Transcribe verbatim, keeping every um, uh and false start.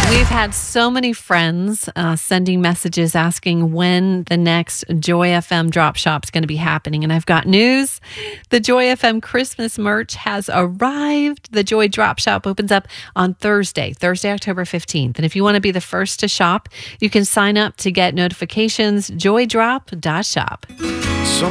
We've had so many friends uh, sending messages asking when the next Joy F M drop shop is going to be happening. And I've got news. The Joy F M Christmas merch has arrived. The Joy Drop Shop opens up on Thursday, Thursday, October fifteenth. And if you want to be the first to shop, you can sign up to get notifications, joy drop dot shop.